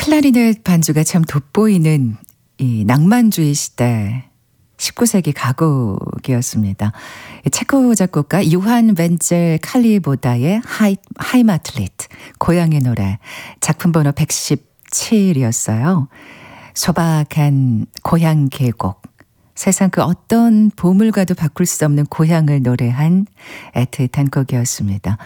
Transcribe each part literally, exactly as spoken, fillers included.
클라리넷 반주가 참 돋보이는 이 낭만주의 시대 십구 세기 가곡이었습니다. 체코 작곡가 요한 벤젤 칼리보다의 하이, 하이마틀리트 고향의 노래 작품 번호 백십칠이었어요. 소박한 고향 계곡, 세상 그 어떤 보물과도 바꿀 수 없는 고향을 노래한 애틋한 곡이었습니다.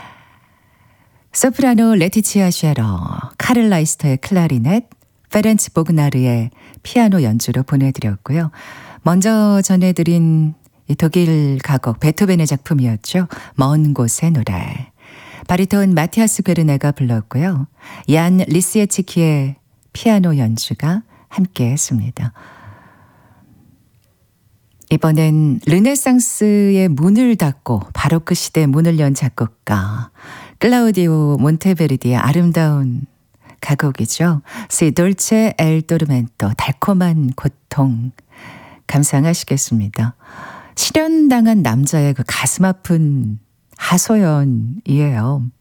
소프라노 레티치아 쉐러, 카를 라이스터의 클라리넷, 페렌츠 보그나르의 피아노 연주로 보내드렸고요. 먼저 전해드린 독일 가곡 베토벤의 작품이었죠. 먼 곳의 노래. 바리톤 마티아스 괴르네가 불렀고요. 얀 리스예치키의 피아노 연주가 함께했습니다. 이번엔 르네상스의 문을 닫고 바로크 시대의 문을 연 작곡가 클라우디오 몬테베르디의 아름다운 가곡이죠. Si dolce el tormento, 달콤한 고통 감상하시겠습니다. 실연당한 남자의 그 가슴 아픈 하소연이에요.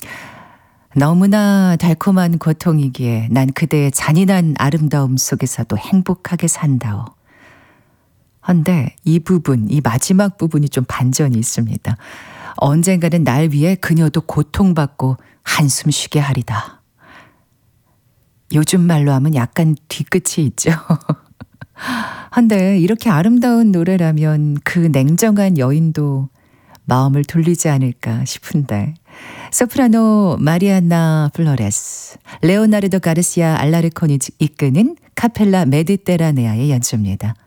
너무나 달콤한 고통이기에 난 그대의 잔인한 아름다움 속에서도 행복하게 산다오. 헌데 이 부분, 이 마지막 부분이 좀 반전이 있습니다. 언젠가는 날 위해 그녀도 고통받고 한숨 쉬게 하리다. 요즘 말로 하면 약간 뒤끝이 있죠. 헌데 이렇게 아름다운 노래라면 그 냉정한 여인도 마음을 돌리지 않을까 싶은데. 소프라노 마리아나 플로레스, 레오나르도 가르시아 알라르콘이 이끄는 카펠라 메디테라네아의 연주입니다.